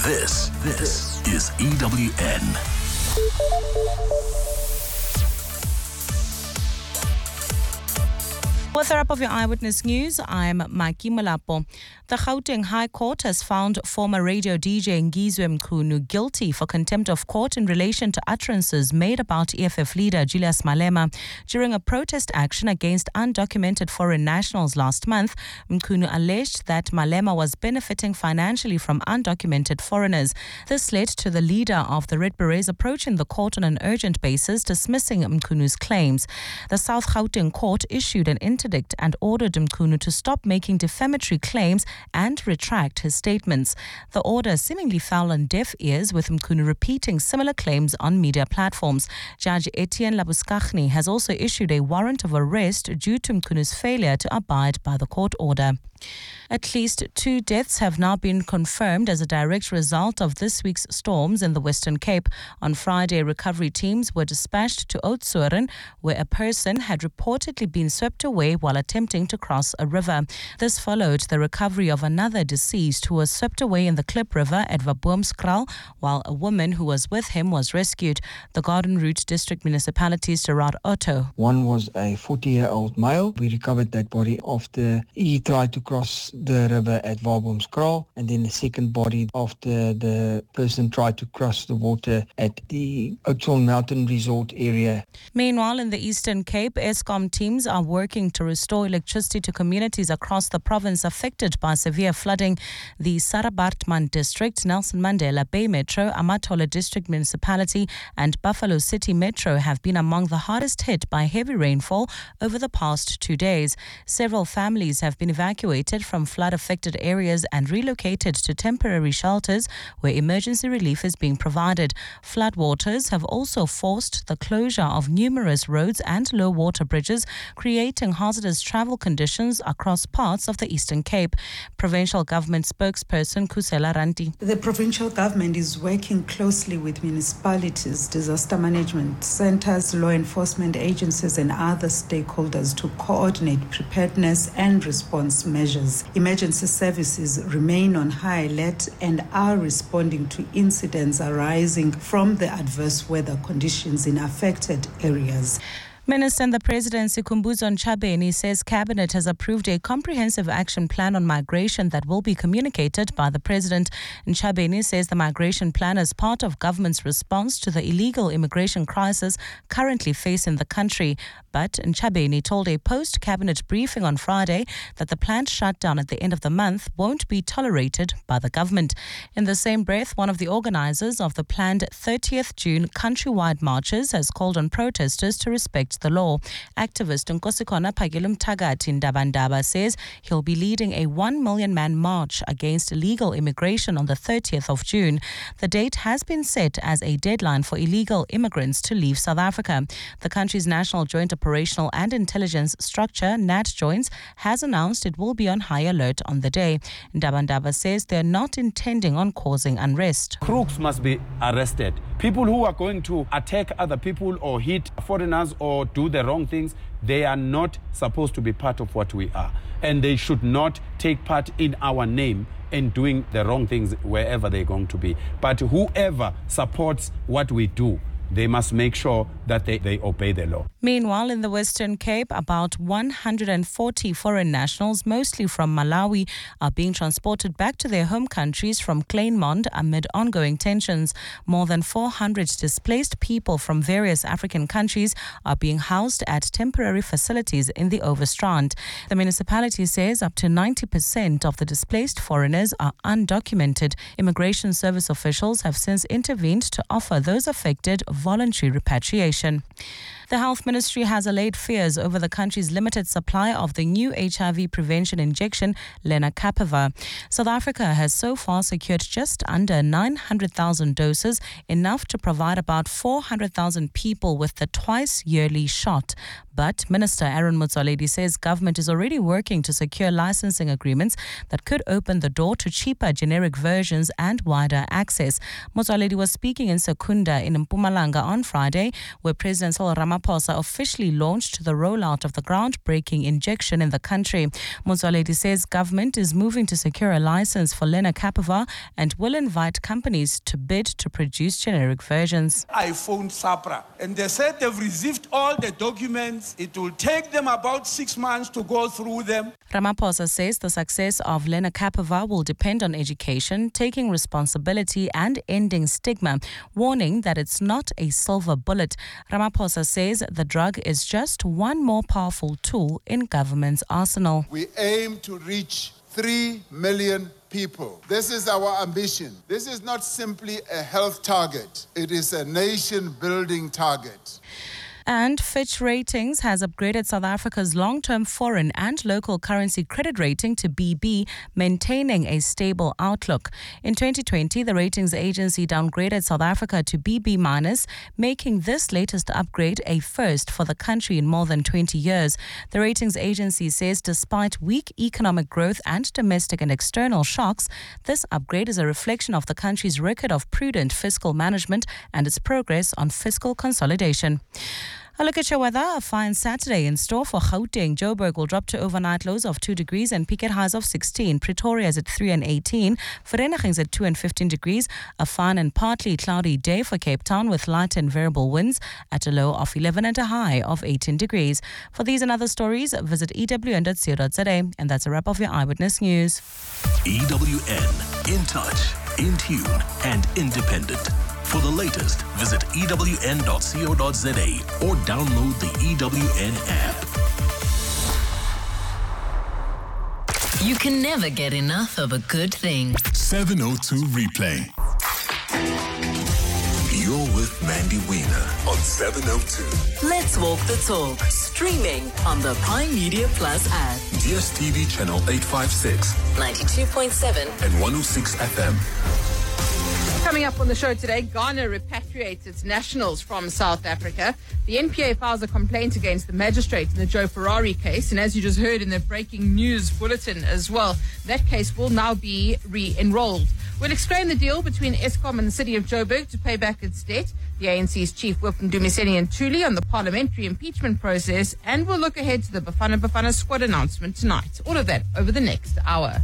This is EWN. With a wrap of your Eyewitness News, I'm Maki Malapo. The Gauteng High Court has found former radio DJ Ngizwe Mchunu guilty for contempt of court in relation to utterances made about EFF leader Julius Malema during a protest action against undocumented foreign nationals last month. Mchunu alleged that Malema was benefiting financially from undocumented foreigners. This led to the leader of the Red Berets approaching the court on an urgent basis, dismissing Mchunu's claims. The South Gauteng court issued an interdict and ordered Mchunu to stop making defamatory claims and retract his statements. The order seemingly fell on deaf ears, with Mchunu repeating similar claims on media platforms. Judge Etienne Labuskaghni has also issued a warrant of arrest due to Mchunu's failure to abide by the court order. At least 2 deaths have now been confirmed as a direct result of this week's storms in the Western Cape. On Friday, recovery teams were dispatched to Oudtshoorn, where a person had reportedly been swept away while attempting to cross a river. This followed the recovery of another deceased who was swept away in the Klip River at Vaboomskraal, while a woman who was with him was rescued. The Garden Route District Municipality's Gerard Otto. One was a 40-year-old male. We recovered that body after he tried to cross the river at Vaboomskraal, and then the second body after the person tried to cross the water at the Oudtshoorn Mountain Resort area. Meanwhile, in the Eastern Cape, Eskom teams are working to restore electricity to communities across the province affected by severe flooding. The Sarabartman District, Nelson Mandela Bay Metro, Amatola District Municipality and Buffalo City Metro have been among the hardest hit by heavy rainfall over the past 2 days. Several families have been evacuated from flood-affected areas and relocated to temporary shelters where emergency relief is being provided. Floodwaters have also forced the closure of numerous roads and low-water bridges, creating hazardous travel conditions across parts of the Eastern Cape. Provincial government spokesperson Kusela Ranti. The provincial government is working closely with municipalities, disaster management centers, law enforcement agencies and other stakeholders to coordinate preparedness and response measures. Emergency services remain on high alert and are responding to incidents arising from the adverse weather conditions in affected areas. Minister in the Presidency Khumbudzo Ntshabeni says Cabinet has approved a comprehensive action plan on migration that will be communicated by the President. Ntshabeni says the migration plan is part of government's response to the illegal immigration crisis currently facing the country. But Ntshabeni told a post-Cabinet briefing on Friday that the planned shutdown at the end of the month won't be tolerated by the government. In the same breath, one of the organizers of the planned 30th June countrywide marches has called on protesters to respect the law. Activist Nkosikona Phakile Mthakathi Ndabandaba says he'll be leading a 1 million man march against illegal immigration on the 30th of June. The date has been set as a deadline for illegal immigrants to leave South Africa. The country's National Joint Operational and Intelligence Structure, NATJOINS, has announced it will be on high alert on the day. Ndabandaba says they're not intending on causing unrest. Crooks must be arrested. People who are going to attack other people or hit foreigners or do the wrong things, they are not supposed to be part of what we are. And they should not take part in our name in doing the wrong things wherever they're going to be. But whoever supports what we do, they must make sure that they obey the law. Meanwhile, in the Western Cape, about 140 foreign nationals, mostly from Malawi, are being transported back to their home countries from Kleinmond amid ongoing tensions. More than 400 displaced people from various African countries are being housed at temporary facilities in the Overstrand. The municipality says up to 90% of the displaced foreigners are undocumented. Immigration service officials have since intervened to offer those affected voluntary repatriation. The Health Ministry has allayed fears over the country's limited supply of the new HIV prevention injection, lenacapavir. South Africa has so far secured just under 900,000 doses, enough to provide about 400,000 people with the twice-yearly shot. But Minister Aaron Motsoaledi says government is already working to secure licensing agreements that could open the door to cheaper generic versions and wider access. Motsoaledi was speaking in Secunda in Mpumalanga on Friday, where President Cyril Ramaphosa Ramaphosa officially launched the rollout of the groundbreaking injection in the country. Motsoaledi says government is moving to secure a license for lenacapavir and will invite companies to bid to produce generic versions. I phoned SAPRA and they said they've received all the documents. It will take them about 6 months to go through them. Ramaphosa says the success of lenacapavir will depend on education, taking responsibility and ending stigma, warning that it's not a silver bullet. Ramaphosa says the drug is just one more powerful tool in government's arsenal. We aim to reach 3 million people. This is our ambition. This is not simply a health target. It is a nation-building target. And Fitch Ratings has upgraded South Africa's long-term foreign and local currency credit rating to BB, maintaining a stable outlook. In 2020, the ratings agency downgraded South Africa to BB-, making this latest upgrade a first for the country in more than 20 years. The ratings agency says despite weak economic growth and domestic and external shocks, this upgrade is a reflection of the country's record of prudent fiscal management and its progress on fiscal consolidation. A look at your weather. A fine Saturday in store for Gauteng. Joburg will drop to overnight lows of 2 degrees and peak at highs of 16. Pretoria is at 3 and 18. Vereeniging is at 2 and 15 degrees. A fine and partly cloudy day for Cape Town with light and variable winds at a low of 11 and a high of 18 degrees. For these and other stories, visit ewn.co.za. And that's a wrap of your Eyewitness News. EWN, in touch, in tune, and independent. For the latest, visit ewn.co.za or download the EWN app. You can never get enough of a good thing. 702 Replay. You're with Mandy Wiener on 702. Let's walk the talk. Streaming on the Prime Media Plus app. DSTV channel 856, 92.7 and 106 FM. Coming up on the show today, Ghana repatriates its nationals from South Africa. The NPA files a complaint against the magistrate in the Joe Ferrari case. And as you just heard in the breaking news bulletin as well, that case will now be re-enrolled. We'll explain the deal between Eskom and the city of Joburg to pay back its debt, the ANC's chief Whip Ndumiseni Ntuli on the parliamentary impeachment process, and we'll look ahead to the Bafana squad announcement tonight. All of that over the next hour.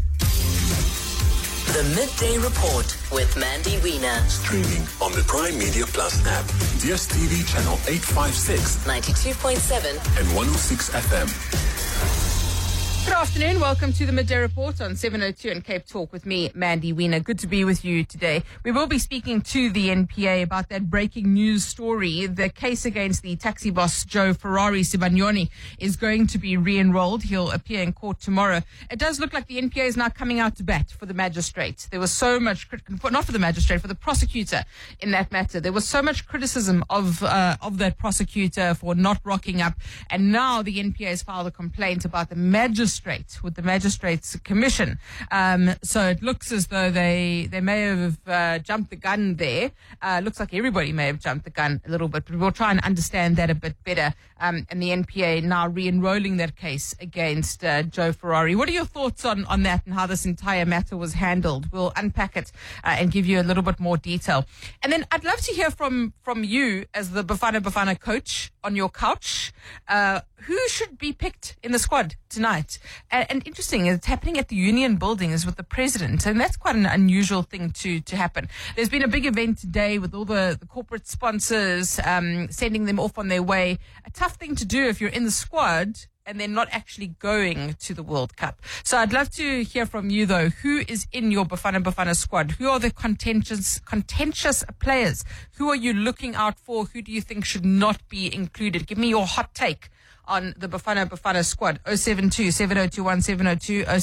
The Midday Report with Mandy Wiener. Streaming on the Prime Media Plus app, DSTV channel 856, 92.7 and 106 FM. Good afternoon. Welcome to the Midday Report on 702 and Cape Talk with me, Mandy Wiener. Good to be with you today. We will be speaking to the NPA about that breaking news story. The case against the taxi boss Joe Ferrari Sibanyoni is going to be re-enrolled. He'll appear in court tomorrow. It does look like the NPA is now coming out to bat for the magistrate. There was so much, not for the magistrate, for the prosecutor in that matter. There was so much criticism of that prosecutor for not rocking up. And now the NPA has filed a complaint about the magistrate with the Magistrates Commission. So it looks as though they may have jumped the gun there. Looks like everybody may have jumped the gun a little bit, but we'll try and understand that a bit better. And the NPA now re-enrolling that case against Joe Ferrari. What are your thoughts on that and how this entire matter was handled? We'll unpack it and give you a little bit more detail. And then I'd love to hear from you as the Bafana coach on your couch. Who should be picked in the squad tonight? And interesting, it's happening at the Union Building is with the president, and that's quite an unusual thing to happen. There's been a big event today with all the corporate sponsors sending them off on their way. A tough thing to do if you're in the squad and then not actually going to the World Cup. So I'd love to hear from you, though. Who is in your Bafana squad? Who are the contentious players? Who are you looking out for? Who do you think should not be included? Give me your hot take on the Bafana squad. 072-7021-702,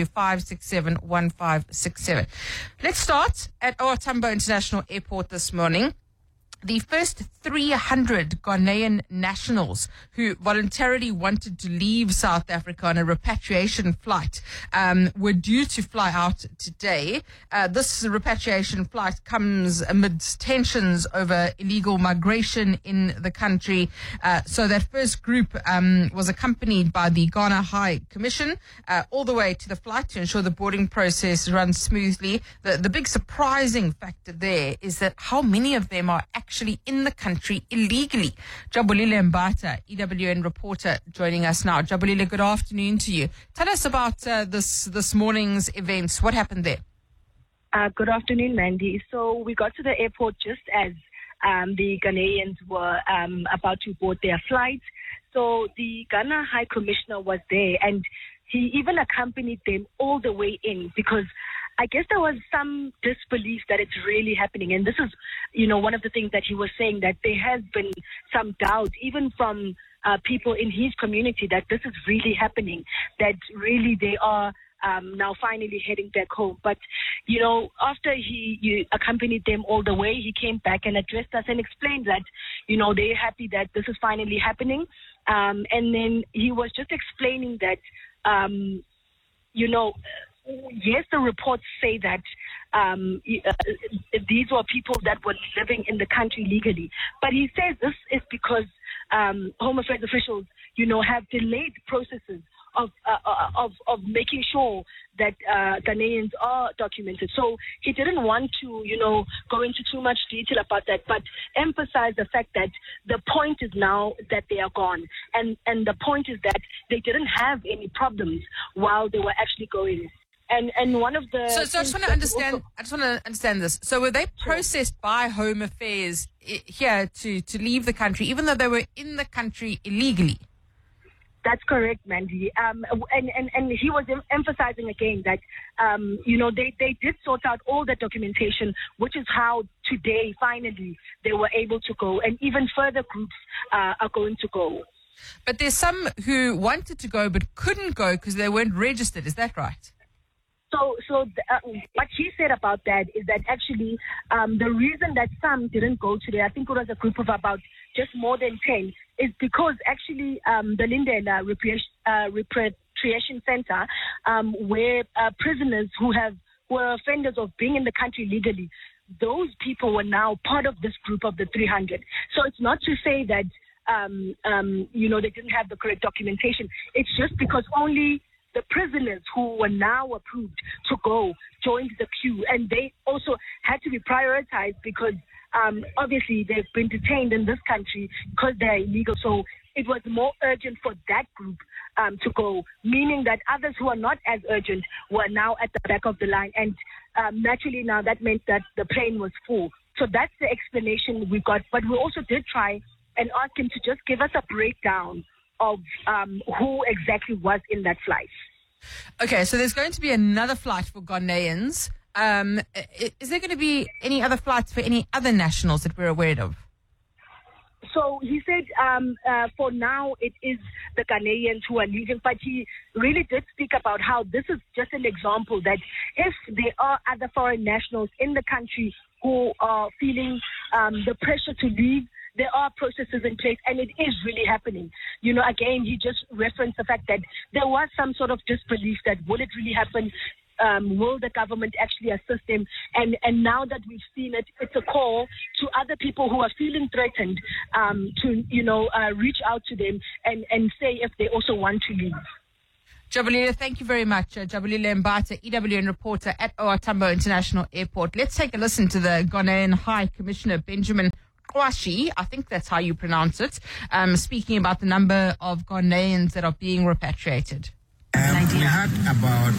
072-567-1567. Let's start at OR Tambo International Airport this morning. The first 300 Ghanaian nationals who voluntarily wanted to leave South Africa on a repatriation flight were due to fly out today. This repatriation flight comes amidst tensions over illegal migration in the country. So that first group was accompanied by the Ghana High Commission all the way to the flight to ensure the boarding process runs smoothly. The big surprising factor there is that how many of them are actually actually in the country illegally. Jabulile Mbata, EWN reporter, joining us now. Jabulile, good afternoon to you. Tell us about this morning's events. What happened there? Good afternoon, Mandy. So we got to the airport just as the Ghanaians were about to board their flight. So the Ghana High Commissioner was there, and he even accompanied them all the way in, because I guess there was some disbelief that it's really happening. And this is, one of the things that he was saying, that there has been some doubt, even from people in his community, that this is really happening, that really they are now finally heading back home. But, after he accompanied them all the way, he came back and addressed us and explained that, they're happy that this is finally happening. And then he was just explaining that, yes, the reports say that these were people that were living in the country legally. But he says this is because Home Affairs officials, have delayed processes of making sure that Ghanaians are documented. So he didn't want to, go into too much detail about that, but emphasize the fact that the point is now that they are gone. And the point is that they didn't have any problems while they were actually going. And one of the... So I just want to understand this. So were they processed by Home Affairs here to leave the country, even though they were in the country illegally? That's correct, Mandy. And he was emphasizing again that, they did sort out all the documentation, which is how today, finally, they were able to go. And even further groups are going to go. But there's some who wanted to go but couldn't go because they weren't registered. Is that right? So what he said about that is that actually the reason that some didn't go today, I think it was a group of about just more than 10, is because actually the Lindela Repatriation Center, where prisoners who were offenders of being in the country legally, those people were now part of this group of the 300. So it's not to say that they didn't have the correct documentation. It's just because only the prisoners who were now approved to go joined the queue, and they also had to be prioritized because obviously they've been detained in this country because they're illegal. So it was more urgent for that group to go, meaning that others who are not as urgent were now at the back of the line. And naturally now that meant that the plane was full. So that's the explanation we got. But we also did try and ask him to just give us a breakdown of who exactly was in that flight. Okay, so there's going to be another flight for Ghanaians. Is there going to be any other flights for any other nationals that we're aware of? So he said for now it is the Ghanaians who are leaving, but he really did speak about how this is just an example that if there are other foreign nationals in the country who are feeling the pressure to leave, there are processes in place, and it is really happening. Again, he just referenced the fact that there was some sort of disbelief that will it really happen? Will the government actually assist them? And now that we've seen it, it's a call to other people who are feeling threatened to, reach out to them and say if they also want to leave. Jabulile, thank you very much. Jabulile Mbata, EWN reporter at OR Tambo International Airport. Let's take a listen to the Ghanaian High Commissioner, Benjamin Kwashi, I think that's how you pronounce it, speaking about the number of Ghanaians that are being repatriated. We had about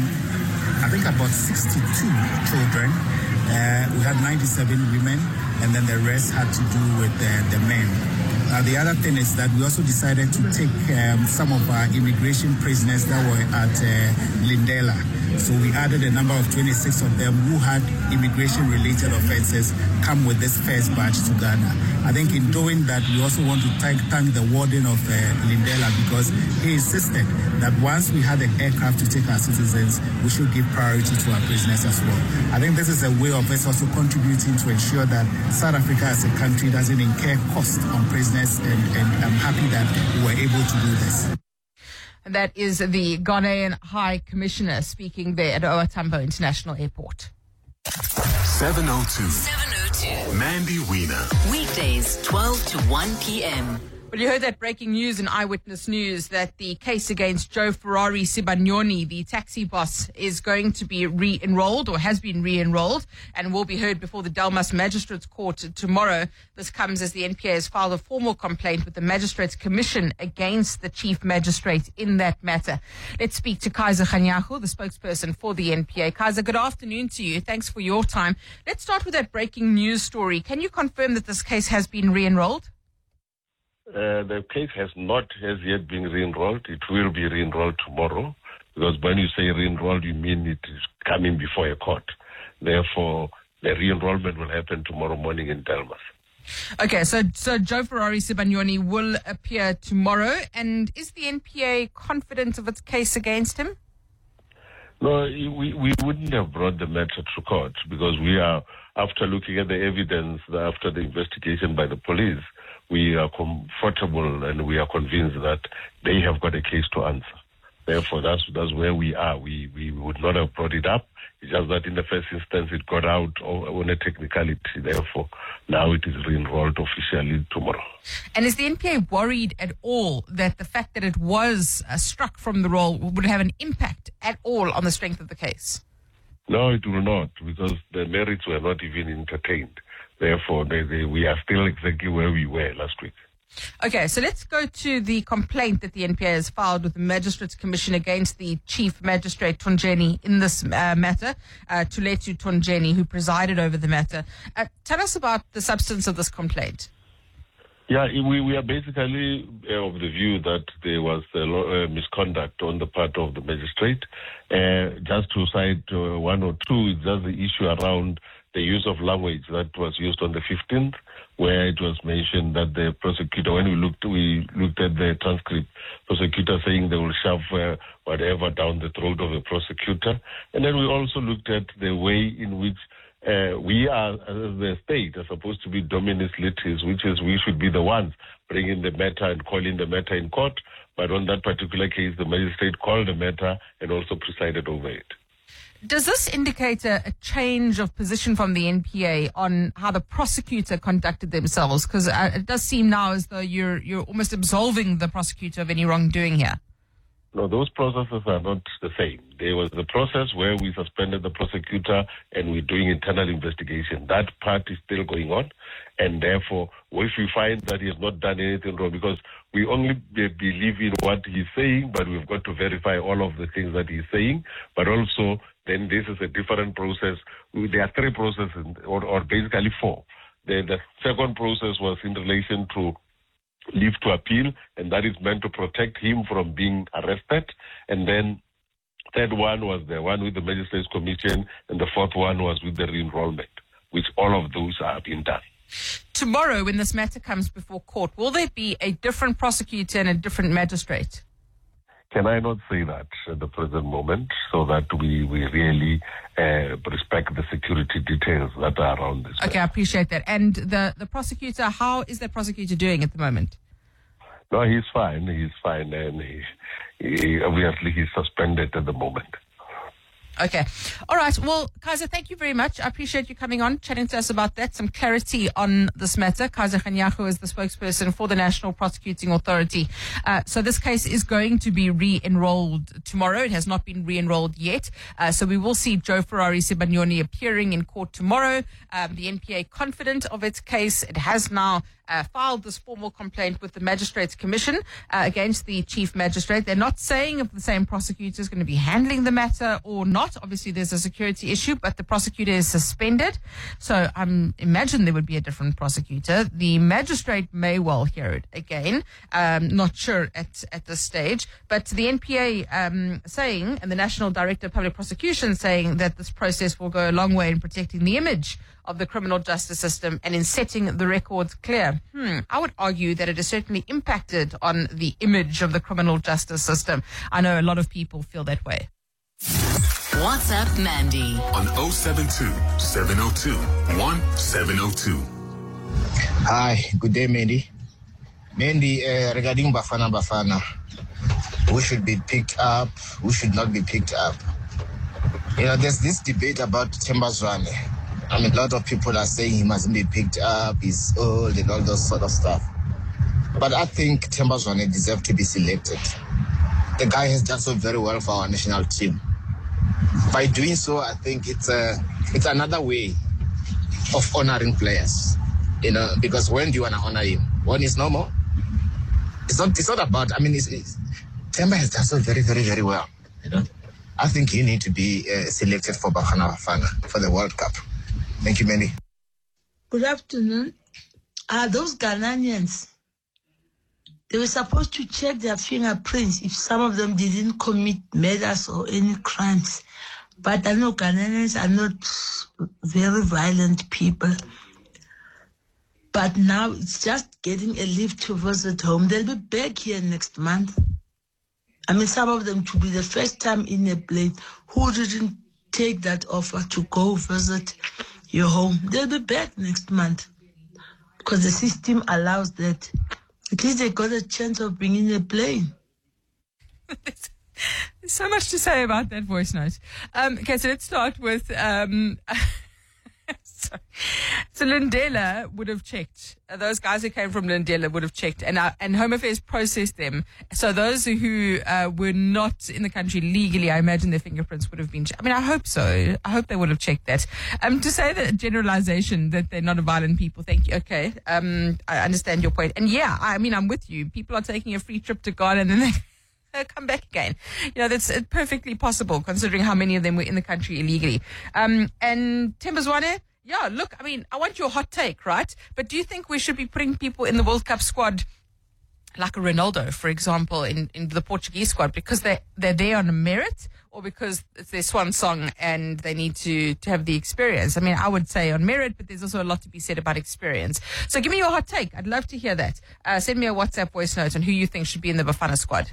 62 children. We had 97 women, and then the rest had to do with the men. The other thing is that we also decided to take some of our immigration prisoners that were at Lindela. So we added a number of 26 of them who had immigration-related offenses come with this first batch to Ghana. I think in doing that, we also want to thank the warden of Lindela, because he insisted that once we had an aircraft to take our citizens, we should give priority to our prisoners as well. I think this is a way of us also contributing to ensure that South Africa as a country doesn't incur cost on prisoners, and I'm happy that we were able to do this. And that is the Ghanaian High Commissioner speaking there at OR Tambo International Airport. 702. Mandy Wiener. Weekdays, 12 to 1 p.m. Well, you heard that breaking news in Eyewitness News that the case against Joe Ferrari Sibanyoni, the taxi boss, is going to be re-enrolled or has been re-enrolled and will be heard before the Delmas Magistrates Court tomorrow. This comes as the NPA has filed a formal complaint with the Magistrates Commission against the Chief Magistrate in that matter. Let's speak to Kaiser Kganyago, the spokesperson for the NPA. Kaiser, good afternoon to you. Thanks for your time. Let's start with that breaking news story. Can you confirm that this case has been re-enrolled? The case has yet been re-enrolled. It will be re-enrolled tomorrow, because when you say re-enrolled, you mean it is coming before a court. Therefore, the re-enrollment will happen tomorrow morning in Delmas. Okay, so Joe Ferrari Sibanyoni will appear tomorrow, and is the NPA confident of its case against him? No, we wouldn't have brought the matter to court, because we are, after looking at the evidence, after the investigation by the police, we are comfortable and we are convinced that they have got a case to answer. Therefore, that's where we are. We would not have brought it up. It's just that in the first instance, it got out on a technicality. Therefore, now it is re-enrolled officially tomorrow. And is the NPA worried at all that the fact that it was struck from the roll would have an impact at all on the strength of the case? No, it will not, because the merits were not even entertained. Therefore, we are still exactly where we were last week. Okay, so let's go to the complaint that the NPA has filed with the Magistrates Commission against the Chief Magistrate Tonjeni in this matter, Tuletu Tonjeni, who presided over the matter. Tell us about the substance of this complaint. Yeah, we are basically of the view that there was misconduct on the part of the magistrate. Just to cite one or two, it's just the issue around the use of language that was used on the 15th, where it was mentioned that the prosecutor, when we looked at the transcript, prosecutor saying they will shove whatever down the throat of the prosecutor. And then we also looked at the way in which we are, as the state, are supposed to be dominus litis, which is we should be the ones bringing the matter and calling the matter in court. But on that particular case, the magistrate called the matter and also presided over it. Does this indicate a change of position from the NPA on how the prosecutor conducted themselves? Because it does seem now as though you're almost absolving the prosecutor of any wrongdoing here. No, those processes are not the same. There was the process where we suspended the prosecutor and we're doing internal investigation. That part is still going on. And therefore, if we find that he has not done anything wrong, because we only believe in what he's saying, but we've got to verify all of the things that he's saying. But also, then this is a different process. There are three processes, or basically four. The second process was in relation to leave to appeal, and that is meant to protect him from being arrested. And then third one was the one with the Magistrates Commission, and the fourth one was with the re-enrollment, which all of those are being done. Tomorrow, when this matter comes before court, will there be a different prosecutor and a different magistrate? Can I not say that at the present moment, so that we really respect the security details that are around this? Okay, I appreciate that. And the prosecutor, how is the prosecutor doing at the moment? No, he's fine. He's fine, and he obviously he's suspended at the moment. Okay. All right. Well, Kaiser, thank you very much. I appreciate you coming on, chatting to us about that, some clarity on this matter. Kaiser Kganyago is the spokesperson for the National Prosecuting Authority. So this case is going to be re-enrolled tomorrow. It has not been re-enrolled yet. So we will see Joe Ferrari Sibanyoni appearing in court tomorrow. The NPA confident of its case. It has now filed this formal complaint with the Magistrates Commission against the Chief Magistrate. They're not saying if the same prosecutor is going to be handling the matter or not. Obviously, there's a security issue, but the prosecutor is suspended. So I imagine there would be a different prosecutor. The magistrate may well hear it again. Not sure at this stage. But the NPA saying, and the National Director of Public Prosecution saying that this process will go a long way in protecting the image of the criminal justice system and in setting the records clear. I would argue that it has certainly impacted on the image of the criminal justice system. I know a lot of people feel that way. WhatsApp Mandy on 072-702-1702. Hi, good day, Mandy. Mandy, regarding Bafana, who should be picked up, who should not be picked up. You know, there's this debate about Themba Zwane. I mean, a lot of people are saying he mustn't be picked up, he's old and all those sort of stuff. But I think Themba Zwane deserves to be selected. The guy has done so very well for our national team. By doing so, I think it's another way of honoring players. Because when do you want to honor him? When it's normal? It's not about, Themba has done so very, very, very well. I think he needs to be selected for Bafana Bafana for the World Cup. Thank you, Mandy. Good afternoon. Those Ghanaians, they were supposed to check their fingerprints if some of them didn't commit murders or any crimes. But I know Ghanaians are not very violent people. But now it's just getting a leave to visit home. They'll be back here next month. Some of them to be the first time in a plane who didn't take that offer to go visit your home. They'll be back next month because the system allows that. At least they got a chance of being in a plane. There's so much to say about that voice note. Okay, so let's start with... So Lindela would have checked. Those guys who came from Lindela would have checked, and Home Affairs processed them. So those who were not in the country legally, I imagine their fingerprints would have been checked. I hope so. I hope they would have checked that. To say that generalization that they're not a violent people, thank you. Okay, I understand your point. And yeah, I'm with you. People are taking a free trip to Ghana and then they come back again. That's perfectly possible considering how many of them were in the country illegally. And Themba Zwane, yeah, look, I want your hot take, right? But do you think we should be putting people in the World Cup squad like a Ronaldo, for example, in the Portuguese squad because they're there on a merit or because it's their swan song and they need to have the experience? I would say on merit, but there's also a lot to be said about experience. So give me your hot take. I'd love to hear that. Send me a WhatsApp voice note on who you think should be in the Bafana squad.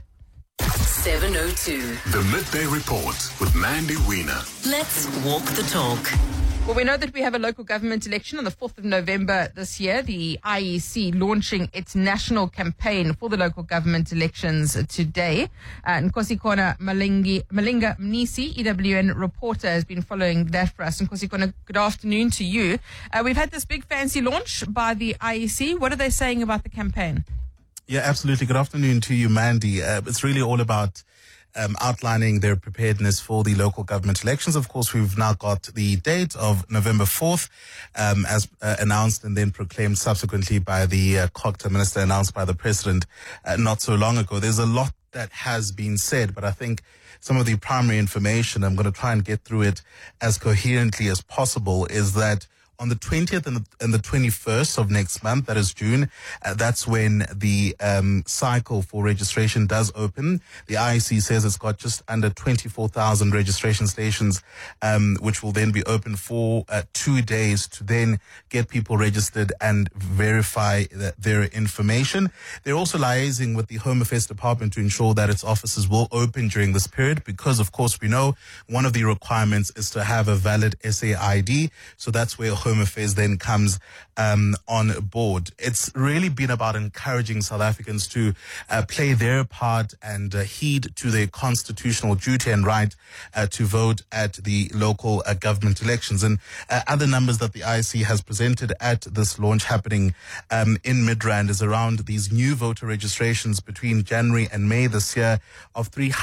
7:02. The Midday Report with Mandy Wiener. Let's walk the talk. Well, we know that we have a local government election on the 4th of November this year. The IEC launching its national campaign for the local government elections today. Nkosikona Malinga Mnisi, EWN reporter, has been following that for us. Nkosikona, good afternoon to you. We've had this big fancy launch by the IEC. What are they saying about the campaign? Yeah, absolutely. Good afternoon to you, Mandy. It's really all about outlining their preparedness for the local government elections. Of course, we've now got the date of November 4th, as announced and then proclaimed subsequently by the COGTA minister, announced by the president not so long ago. There's a lot that has been said, but I think some of the primary information, I'm going to try and get through it as coherently as possible, is that on the 20th and the 21st of next month, that is June, that's when the cycle for registration does open. The IEC says it's got just under 24,000 registration stations, which will then be open for 2 days to then get people registered and verify their information. They're also liaising with the Home Affairs Department to ensure that its offices will open during this period because, of course, we know one of the requirements is to have a valid SAID. So that's where Home Affairs then comes on board. It's really been about encouraging South Africans to play their part and heed to their constitutional duty and right to vote at the local government elections. And other numbers that the IEC has presented at this launch happening in Midrand is around these new voter registrations between January and May this year of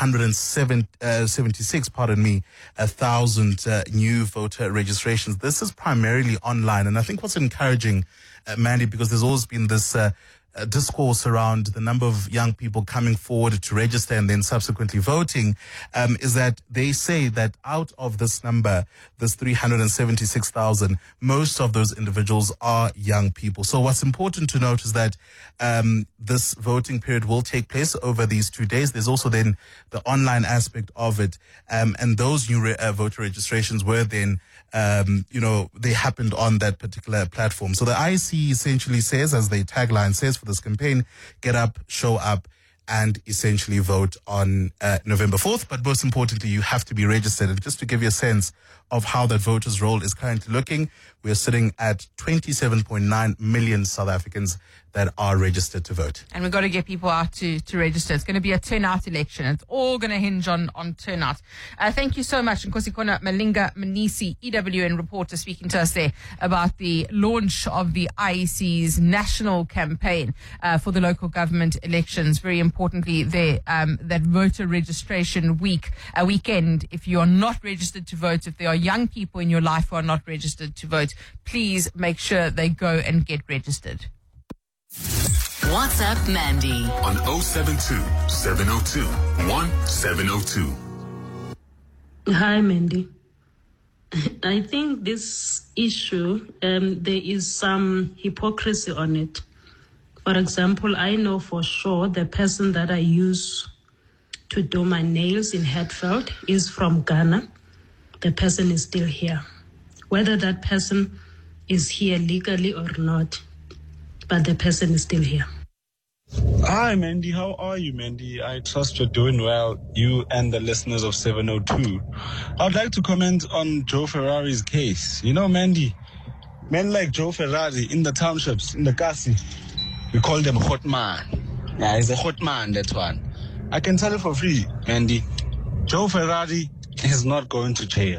376,000 new voter registrations. This is primarily online. And I think what's encouraging, Mandy, because there's always been this discourse around the number of young people coming forward to register and then subsequently voting, is that they say that out of this number, this 376,000, most of those individuals are young people. So what's important to note is that this voting period will take place over these 2 days. There's also then the online aspect of it. And those new voter registrations were then they happened on that particular platform. So the IEC essentially says, as the tagline says for this campaign, get up, show up, and essentially vote on November 4th. But most importantly, you have to be registered. And just to give you a sense of how that voters' roll is currently looking, we're sitting at 27.9 million South Africans that are registered to vote. And we've got to get people out to register. It's going to be a turnout election. It's all going to hinge on turnout. Thank you so much. Nkosikazi Malinga Mnisi, EWN reporter, speaking to us there about the launch of the IEC's national campaign for the local government elections. Very importantly there, that voter registration weekend. If you are not registered to vote, if there are young people in your life who are not registered to vote, please make sure they go and get registered. WhatsApp Mandy on 072 702 1702. Hi, Mandy. I think this issue, there is some hypocrisy on it. For example, I know for sure the person that I use to do my nails in Hatfield is from Ghana. The person is still here. Whether that person is here legally or not, but the person is still here. Hi, Mandy. How are you, Mandy? I trust you're doing well, you and the listeners of 702. I'd like to comment on Joe Ferrari's case. You know, Mandy, men like Joe Ferrari in the townships, in the Kasi, we call them hot man. Yeah, he's a hot man, that one. I can tell you for free, Mandy, Joe Ferrari is not going to jail.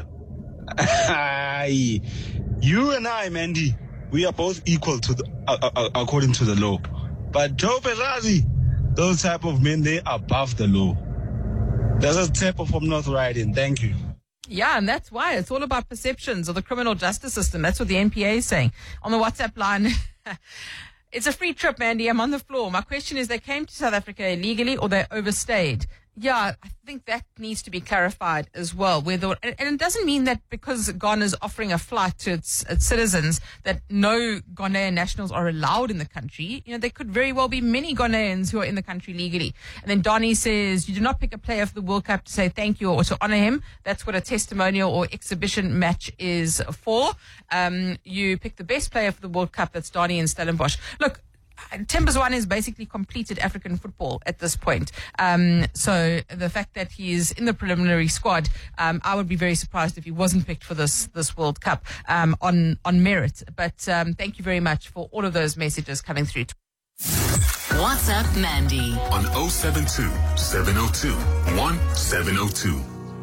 You and I, Mandy, we are both equal to according to the law. But Joe Ferrari, those type of men, they are above the law. There's a type of North Riding. Thank you. Yeah, and that's why it's all about perceptions of the criminal justice system. That's what the NPA is saying. On the WhatsApp line, it's a free trip, Mandy. I'm on the floor. My question is, they came to South Africa illegally or they overstayed? Yeah, I think that needs to be clarified as well. And it doesn't mean that because Ghana is offering a flight to its citizens that no Ghanaian nationals are allowed in the country. You know, there could very well be many Ghanaians who are in the country legally. And then Donnie says, you do not pick a player for the World Cup to say thank you or to honor him. That's what a testimonial or exhibition match is for. You pick the best player for the World Cup. That's Donnie and Stellenbosch. Look, Themba Zwane has basically completed African football at this point. So the fact that he is in the preliminary squad, I would be very surprised if he wasn't picked for this World Cup on merit. But thank you very much for all of those messages coming through. WhatsApp Mandy on 072 702 1702.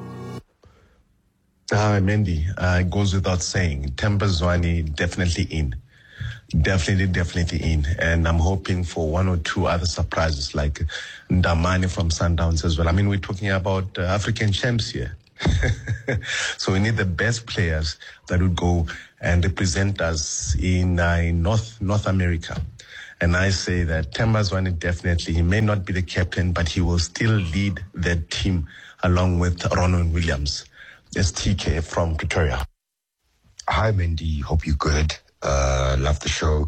Hi, Mandy. It goes without saying, Themba Zwane definitely in. Definitely in. And I'm hoping for one or two other surprises like Ndamani from Sundowns as well. I mean, we're talking about African champs here. So we need the best players that would go and represent us in North America. And I say that Themba Zwane definitely, he may not be the captain, but he will still lead that team along with Ronwen Williams. It's TK from Pretoria. Hi, Mandy. Hope you're good. Love the show.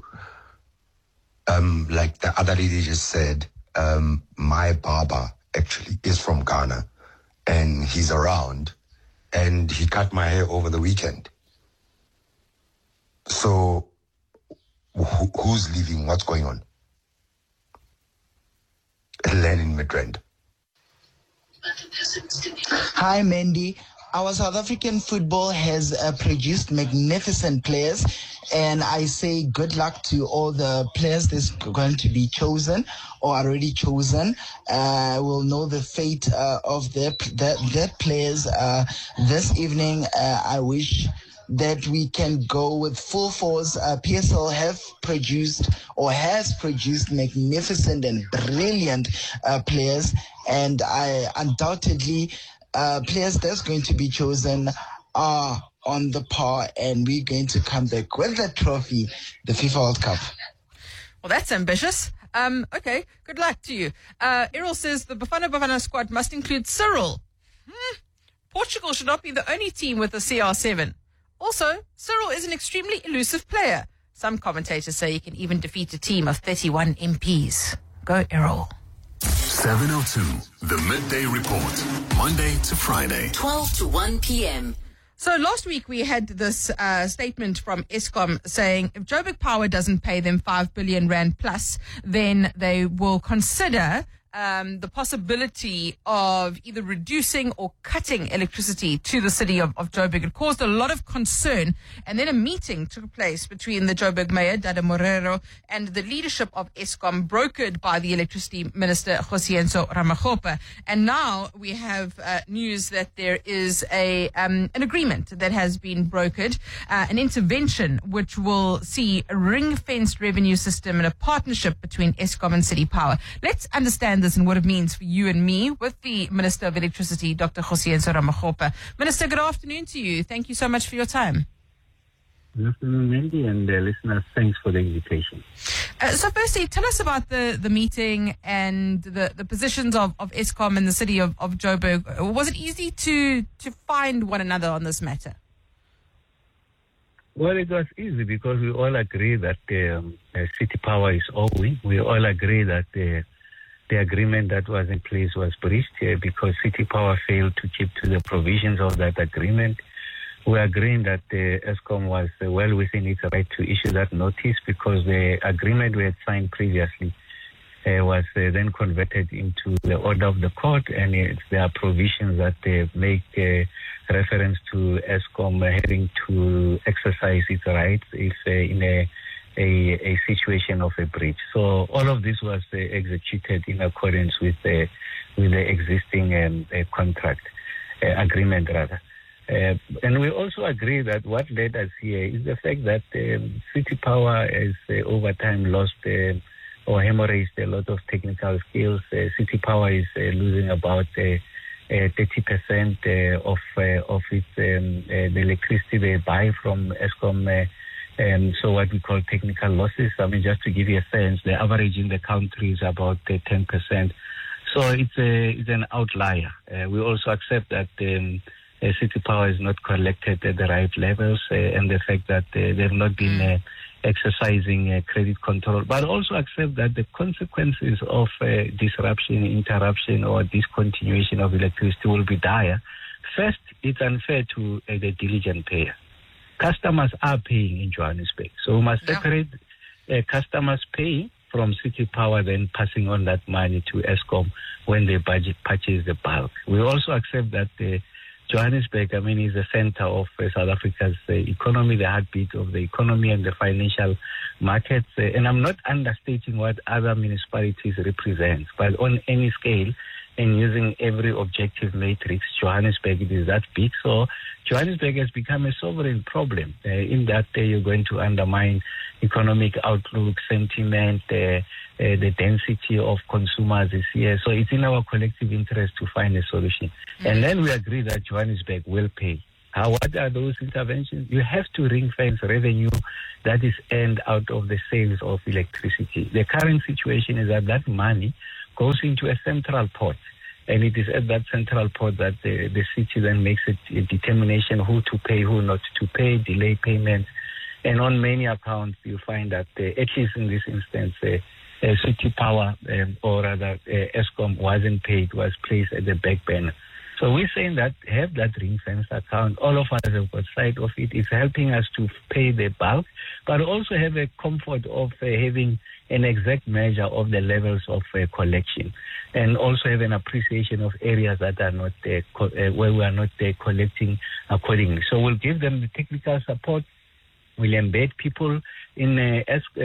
Like the other lady just said, my barber actually is from Ghana and he's around and he cut my hair over the weekend. So who's leaving? What's going on? Lenin Midrand. Hi, Mandy. Our South African football has produced magnificent players, and I say good luck to all the players that's going to be chosen or already chosen. We'll know the fate of their players this evening. I wish that we can go with full force. PSL have produced or has produced magnificent and brilliant players, and I undoubtedly players that's going to be chosen are on the par, and we're going to come back with the trophy, the FIFA World Cup. Well, that's ambitious. Okay, good luck to you. Errol says the Bafana squad must include Cyril. Portugal should not be the only team with a CR7. Also, Cyril is an extremely elusive player. Some commentators say he can even defeat a team of 31 MPs. Go, Errol. 702, the Midday Report, Monday to Friday, 12 to 1 p.m. So last week we had this statement from Eskom saying if Joburg Power doesn't pay them 5 billion rand plus, then they will consider the possibility of either reducing or cutting electricity to the city of Joburg. It caused a lot of concern, and then a meeting took place between the Joburg Mayor, Dada Morero, and the leadership of Eskom, brokered by the Electricity Minister, Kgosientsho Ramokgopa. And now we have news that there is an agreement that has been brokered, an intervention which will see a ring-fenced revenue system and a partnership between Eskom and City Power. Let's understand this and what it means for you and me with the Minister of Electricity, Dr. Kgosientsho Ramokgopa. Minister, good afternoon to you. Thank you so much for your time. Good afternoon, Mandy, and listeners. Thanks for the invitation. So firstly, tell us about the meeting and the positions of Eskom and the city of Joburg. Was it easy to find one another on this matter? Well, it was easy because we all agree that City Power is owing. We all agree that the agreement that was in place was breached because City Power failed to keep to the provisions of that agreement. We are agreeing that Eskom was well within its right to issue that notice because the agreement we had signed previously was then converted into the order of the court, and there are provisions that make reference to Eskom having to exercise its rights if in a situation of a breach. So all of this was executed in accordance with the existing contract agreement rather. And we also agree that what led us here is the fact that City Power has over time lost or hemorrhaged a lot of technical skills. City Power is losing about 30% of its the electricity they buy from Eskom. So what we call technical losses. I mean, just to give you a sense, the average in the country is about 10%. So it's an outlier. We also accept that City Power is not collected at the right levels, and the fact that they've not been exercising credit control, but also accept that the consequences of disruption, interruption, or discontinuation of electricity will be dire. First, it's unfair to the diligent payer. Customers are paying in Johannesburg, so we must separate customers paying from City Power, then passing on that money to Eskom when they purchase the bulk. We also accept that Johannesburg, I mean, is the center of South Africa's economy, the heartbeat of the economy and the financial markets. And I'm not understating what other municipalities represent, but on any scale and using every objective matrix, Johannesburg, it is that big. So Johannesburg has become a sovereign problem in that you're going to undermine economic outlook, sentiment, the density of consumers is here. So it's in our collective interest to find a solution. And then we agree that Johannesburg will pay. What are those interventions? You have to ring-fence revenue that is earned out of the sales of electricity. The current situation is that that money goes into a central pot, and it is at that central pot that the city then makes a determination who to pay, who not to pay, delay payments. And on many accounts, you find that, at least in this instance, City Power, or rather Eskom, wasn't paid, was placed at the back burner. So we're saying that have that ring-fence account. All of us have got sight of it. It's helping us to pay the bulk, but also have a comfort of having an exact measure of the levels of collection, and also have an appreciation of areas that are not where we are not collecting accordingly. So we'll give them the technical support. We'll embed people in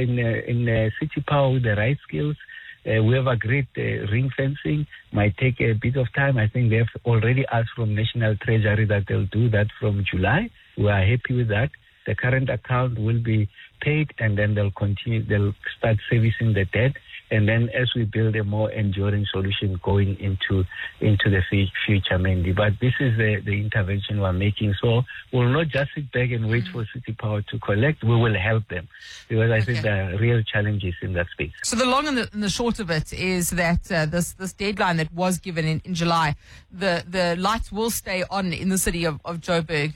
City Power with the right skills. We have agreed ring fencing might take a bit of time. I think they've already asked from National Treasury that they'll do that from July. We are happy with that. The current account will be paid, and then they'll start servicing the debt. And then as we build a more enduring solution going into the future, mainly. But this is the intervention we're making. So we'll not just sit back and wait for City Power to collect. We will help them, because I think there are real challenges in that space. So the long and the short of it is that this deadline that was given in July, the lights will stay on in the city of Joburg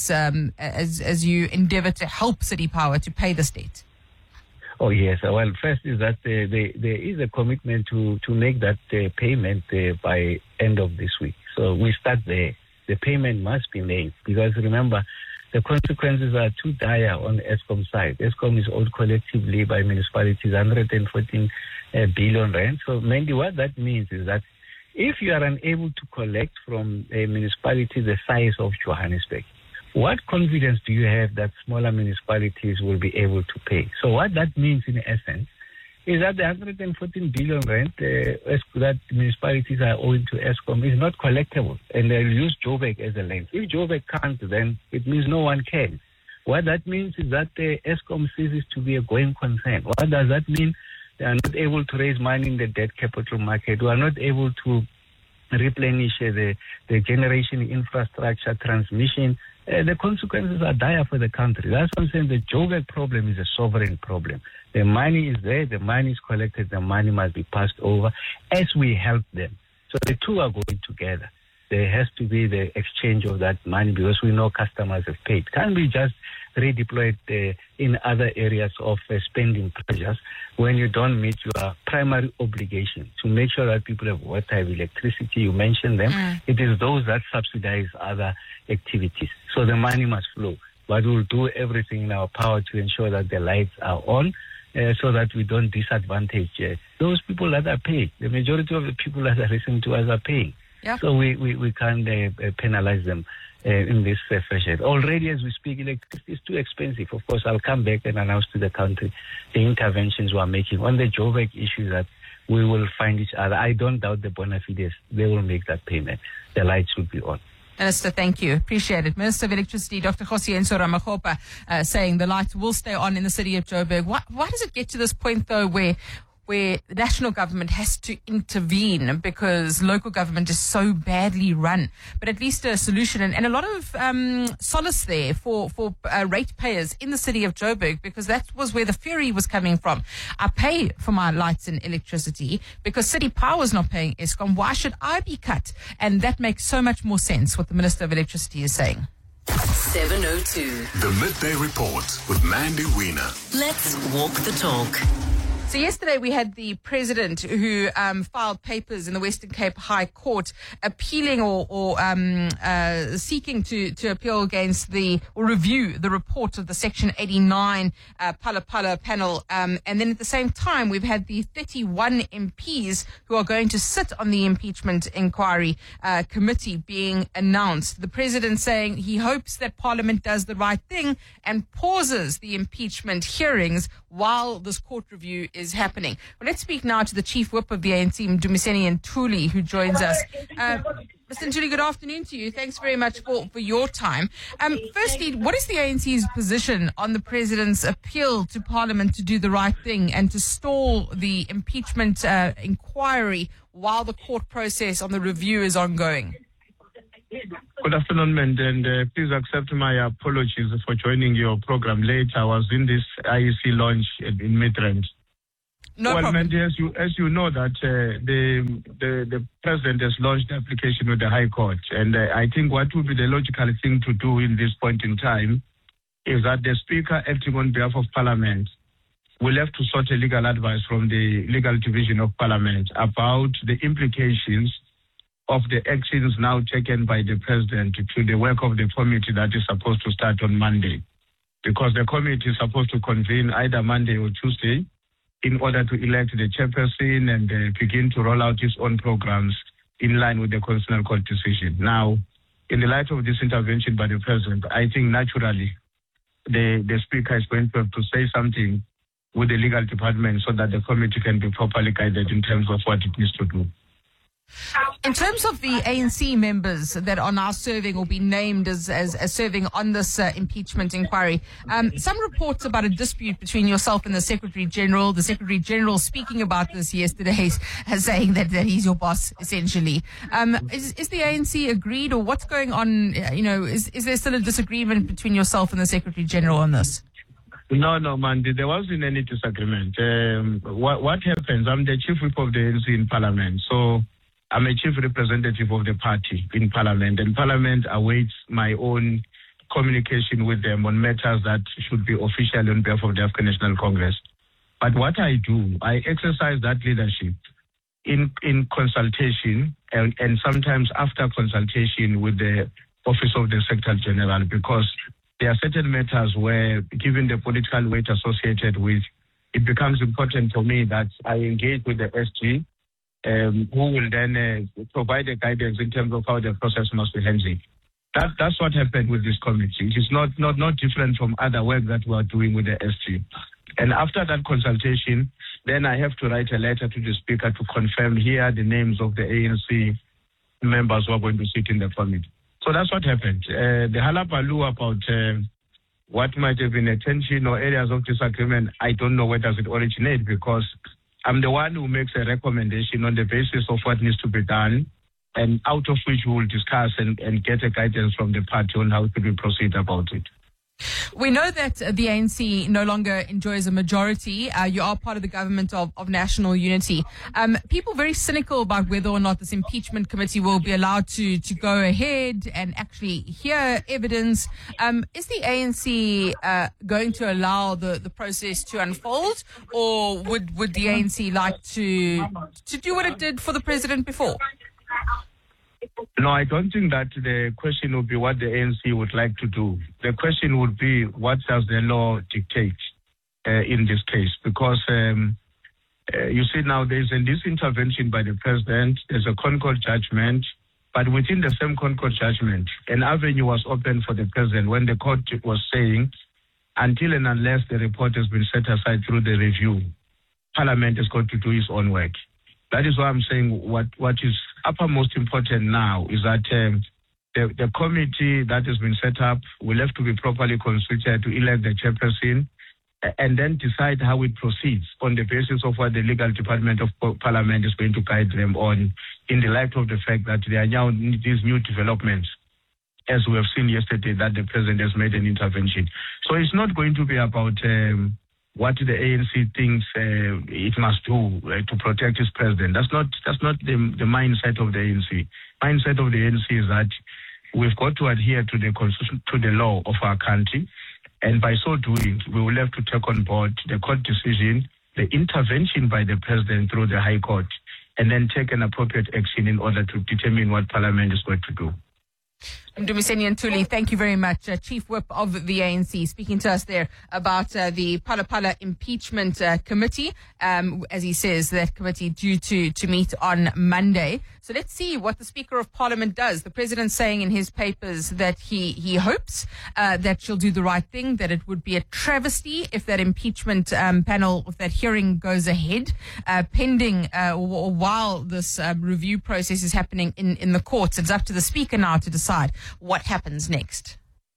as you endeavour to help City Power to pay this debt. Oh, yes. Well, first is that there is a commitment to make that payment by end of this week. So we start there. The payment must be made, because remember, The consequences are too dire on the Eskom side. Eskom is owned collectively by municipalities, 114 billion rand. So mainly what that means is that if you are unable to collect from a municipality the size of Johannesburg, what confidence do you have that smaller municipalities will be able to pay? So what that means in essence is that the 114 billion rand that municipalities are owing to Eskom is not collectible, and they'll use Joburg as a lens. If Joburg can't, then it means no one can. What that means is that Eskom ceases to be a going concern. What does that mean? They are not able to raise money in the debt capital market. We are not able to replenish the generation infrastructure, transmission. The consequences are dire for the country. That's what I'm saying. The Joburg problem is a sovereign problem. The money is there, the money is collected, the money must be passed over as we help them. So the two are going together. There has to be the exchange of that money because we know customers have paid. Can't we just redeploy it in other areas of spending pressures when you don't meet your primary obligation to make sure that people have water, have electricity? You mentioned them. It is those that subsidize other activities. So the money must flow. But we'll do everything in our power to ensure that the lights are on so that we don't disadvantage those people that are paying. The majority of the people that are listening to us are paying. Yeah. So we can't penalize them in this fashion. Already as we speak, electricity is too expensive. Of course, I'll come back and announce to the country the interventions we are making on the Joburg issue that we will find each other. I don't doubt the bona fides. They will make that payment. The lights will be on. Minister, thank you. Appreciate it. Minister of Electricity, Dr. Kgosientsho Ramokgopa, saying the lights will stay on in the city of Joburg. Why does it get to this point, though, where the national government has to intervene because local government is so badly run? But at least a solution and a lot of solace there for ratepayers in the city of Joburg, because that was where the fury was coming from. I pay for my lights and electricity because City Power is not paying Eskom. Why should I be cut? And that makes so much more sense what the Minister of Electricity is saying. 702. The Midday Report with Mandy Wiener. Let's walk the talk. So yesterday we had the president who filed papers in the Western Cape High Court appealing or seeking to appeal against or review the report of the Section 89 Phala panel. And then at the same time, we've had the 31 MPs who are going to sit on the impeachment inquiry committee being announced. The president saying he hopes that Parliament does the right thing and pauses the impeachment hearings while this court review is happening. Well, let's speak now to the Chief Whip of the ANC, Mdumiseni Ntuli, who joins us. Mr. Ntuli, good afternoon to you. Thanks very much for your time. Firstly, what is the ANC's position on the President's appeal to Parliament to do the right thing and to stall the impeachment inquiry while the court process on the review is ongoing? Good afternoon, Mandy, and please accept my apologies for joining your program late. I was in this IEC launch in Midrand. No problem. Mandy, as you know that the president has launched the application with the High Court, and I think what would be the logical thing to do in this point in time is that the Speaker, acting on behalf of Parliament, will have to sought a legal advice from the Legal Division of Parliament about the implications of the actions now taken by the president to the work of the committee that is supposed to start on Monday. Because the committee is supposed to convene either Monday or Tuesday in order to elect the chairperson and begin to roll out its own programs in line with the Constitutional Court decision. Now, in the light of this intervention by the president, I think naturally the Speaker is going to have to say something with the legal department so that the committee can be properly guided in terms of what it needs to do. In terms of the ANC members that are now serving or be named as serving on this impeachment inquiry, some reports about a dispute between yourself and the Secretary General. The Secretary General speaking about this yesterday, saying that he's your boss, essentially. Is the ANC agreed, or what's going on? Is there still a disagreement between yourself and the Secretary General on this? No, Mandy, there wasn't any disagreement. What happens? I'm the Chief Whip of the ANC in Parliament, so I'm a chief representative of the party in Parliament, and Parliament awaits my own communication with them on matters that should be official on behalf of the African National Congress. But what I do, I exercise that leadership in consultation and sometimes after consultation with the Office of the Secretary General, because there are certain matters where, given the political weight associated with, it becomes important for me that I engage with the SG, who will then provide a guidance in terms of how the process must be handled. That's what happened with this committee. It is not different from other work that we are doing with the SG. And after that consultation, then I have to write a letter to the Speaker to confirm here the names of the ANC members who are going to sit in the committee. So that's what happened. The halabaloo about what might have been a tension or areas of disagreement, I don't know where does it originate, because I'm the one who makes a recommendation on the basis of what needs to be done, and out of which we will discuss and get a guidance from the party on how to proceed about it. We know that the ANC no longer enjoys a majority. You are part of the government of national unity. People very cynical about whether or not this impeachment committee will be allowed to go ahead and actually hear evidence. Is the ANC going to allow the process to unfold, or would the ANC like to do what it did for the president before? No, I don't think that the question would be what the ANC would like to do. The question would be, what does the law dictate in this case? Because you see now there's this intervention by the president, there's a Concord judgment, but within the same Concord judgment, an avenue was open for the president when the court was saying, until and unless the report has been set aside through the review, Parliament is going to do its own work. That is why I'm saying what is uppermost important now is that the committee that has been set up will have to be properly constituted to elect the chairperson and then decide how it proceeds on the basis of what the legal department of Parliament is going to guide them on, in the light of the fact that there are now these new developments, as we have seen yesterday, that the president has made an intervention. So it's not going to be about what the ANC thinks it must do to protect its president. That's not the mindset of the ANC. Mindset of the ANC is that we've got to adhere to the constitution, to the law of our country, and by so doing, we will have to take on board the court decision, the intervention by the president through the High Court, and then take an appropriate action in order to determine what Parliament is going to do. Mdumiseni Ntuli, thank you very much. Chief Whip of the ANC, speaking to us there about the Phala Phala Impeachment Committee. As he says, that committee due to meet on Monday. So let's see what the Speaker of Parliament does. The President saying in his papers that he hopes that she'll do the right thing, that it would be a travesty if that impeachment panel, if that hearing goes ahead, pending while this review process is happening in the courts. It's up to the Speaker now to decide what happens next.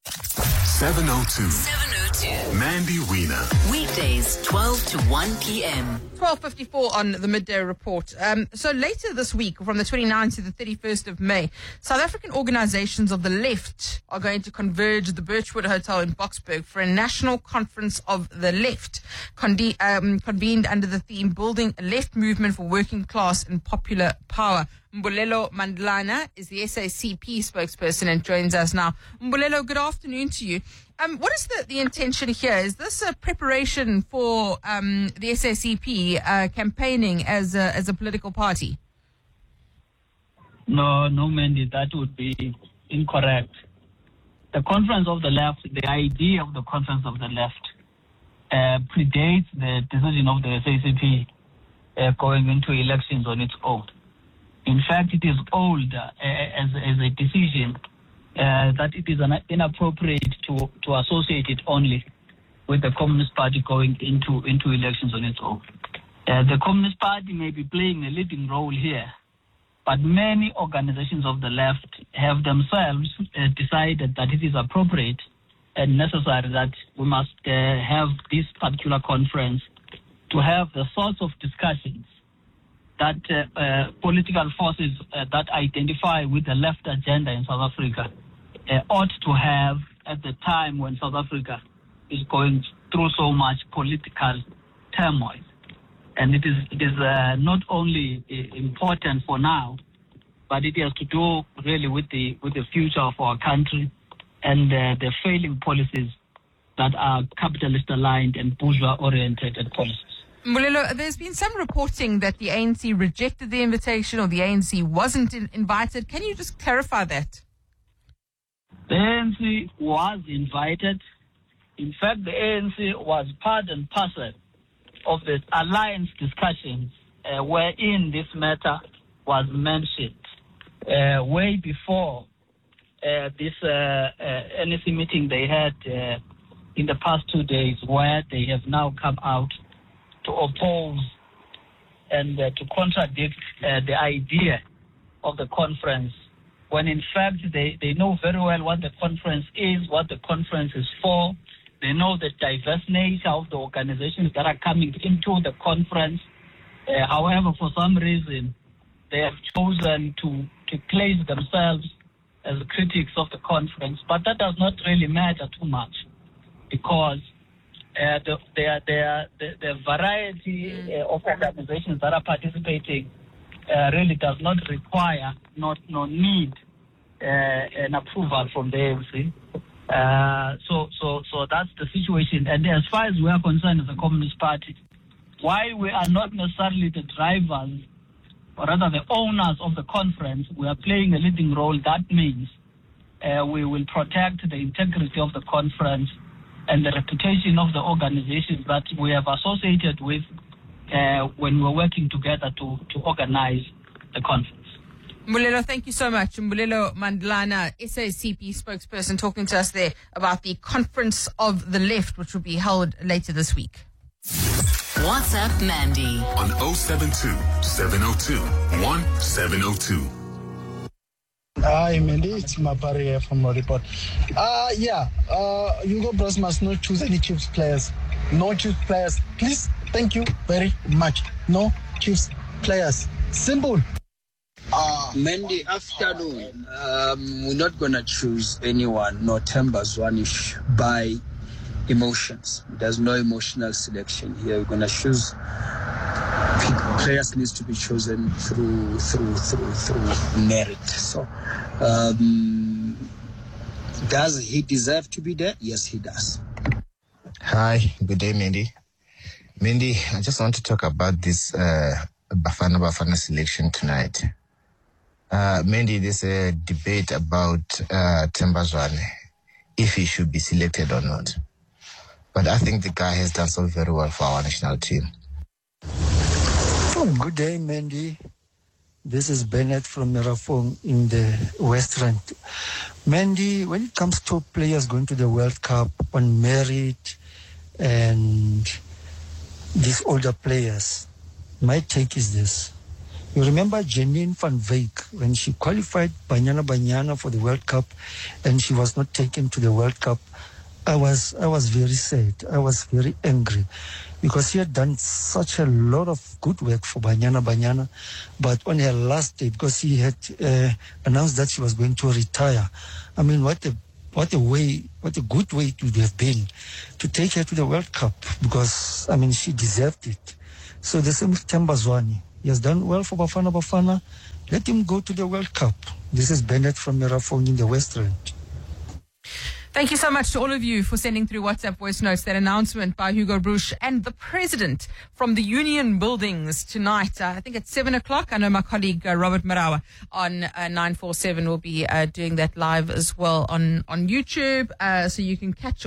702. Mandy Wiener. Weekdays, 12 to 1 p.m. 12:54 on the Midday Report. So later this week, from the 29th to the 31st of May, South African organizations of the left are going to converge at the Birchwood Hotel in Boksburg for a national conference of the left, convened under the theme Building a Left Movement for Working Class and Popular Power. Mbulelo Mandlana is the SACP spokesperson and joins us now. Mbulelo, good afternoon to you. What is the intention here? Is this a preparation for the SACP campaigning as a political party? No, Mandy, that would be incorrect. The Conference of the Left, the idea of the Conference of the Left predates the decision of the SACP going into elections on its own. In fact, it is old as a decision that it is inappropriate to associate it only with the Communist Party going into elections on its own. The Communist Party may be playing a leading role here, but many organizations of the left have themselves decided that it is appropriate and necessary that we must have this particular conference to have the sorts of discussions that political forces that identify with the left agenda in South Africa ought to have at the time when South Africa is going through so much political turmoil. And it is not only important for now, but it has to do really with the future of our country and the failing policies that are capitalist aligned and bourgeois oriented policies. Mbulelo, there's been some reporting that the ANC rejected the invitation or the ANC wasn't invited. Can you just clarify that? The ANC was invited. In fact, the ANC was part and parcel of the alliance discussions wherein this matter was mentioned way before this NEC meeting they had in the past 2 days, where they have now come out to oppose and to contradict the idea of the conference, when in fact they know very well what the conference is, what the conference is for. They know the diverse nature of the organizations that are coming into the conference. However, for some reason, they have chosen to place themselves as critics of the conference. But that does not really matter too much, because the variety of organizations that are participating really does not require, nor need an approval from the ANC. So that's the situation. And as far as we are concerned as a Communist Party, while we are not necessarily the drivers, or rather the owners of the conference, we are playing a leading role. That means we will protect the integrity of the conference and the reputation of the organizations that we have associated with when we're working together to organize the conference. Mbulelo, thank you so much. Mbulelo Mandlana, SACP spokesperson, talking to us there about the Conference of the Left, which will be held later this week. WhatsApp Mandy on 072 702 1702. Hi, Mandy. It's Mapari here from Report. Hugo Bros must not choose any Chiefs players. No Chiefs players. Please, thank you very much. No Chiefs players. Simple. Mandy, afternoon. We're not going to choose anyone, no Themba Zwane by emotions. There's no emotional selection here. We're going to choose players needs to be chosen through merit. So, does he deserve to be there? Yes, he does. Hi, good day, Mandy. Mandy, I just want to talk about this Bafana selection tonight. Mandy, there's a debate about Themba Zwane, if he should be selected or not. But I think the guy has done so very well for our national team. Good day, Mandy. This is Bennett from Merafong in the West Rand. Mandy, when it comes to players going to the World Cup on merit and these older players, my take is this. You remember Janine van Wyk when she qualified Banyana for the World Cup and she was not taken to the World Cup? I was very sad. I was very angry because she had done such a lot of good work for Banyana, but on her last day, because she had announced that she was going to retire. I mean, what a good way it would have been to take her to the World Cup, because I mean she deserved it. So the same with Themba Zwane. He has done well for Bafana. Let him go to the World Cup. This is Bennett from Merafong in the West Rand. Thank you so much to all of you for sending through WhatsApp voice notes. That announcement by Hugo Broos and the President from the Union Buildings tonight. I think at 7 o'clock. I know my colleague Robert Marawa on 947 will be doing that live as well on YouTube. So you can catch